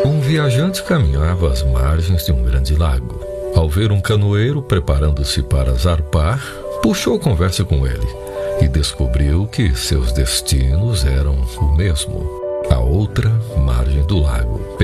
Um viajante caminhava às margens de um grande lago. Ao ver um canoeiro preparando-se para zarpar, puxou conversa com ele e descobriu que seus destinos eram o mesmo, a outra margem do lago.